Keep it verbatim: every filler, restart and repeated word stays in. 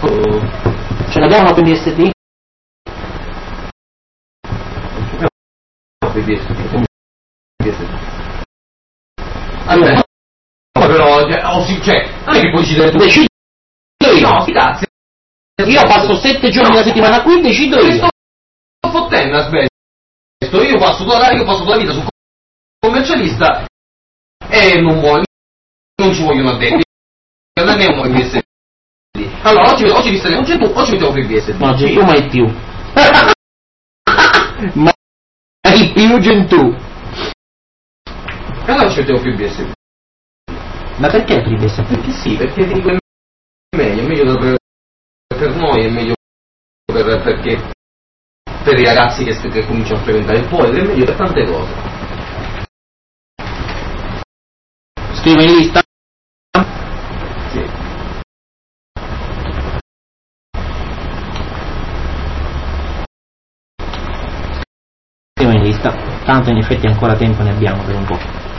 Ce l'abbiamo una P D S D? Allora, però, oh, sì, cioè, non è che poi ci deve decido io. No, grazie. Io passo sette giorni alla settimana qui, decido io. Sto fottendo, aspetta. Io passo tutta la, io passo tutta la vita sul commercialista e non voglio, non ci vogliono addetti. Non è un P D S D. Allora, oggi, oggi vi saremo, oggi mettiamo P D S D. No, Gesù mai più. Mai più Gentù. Allora ci mettiamo P D S D. Ma perché P D S D? Perché sì, perché ti dico è meglio, è meglio per, per noi, è meglio per, perché per i ragazzi che, che cominciano a frequentare il polo, è meglio per tante cose. Scrivo in lista? Sì. Scrivo in lista, tanto in effetti ancora tempo ne abbiamo per un po'.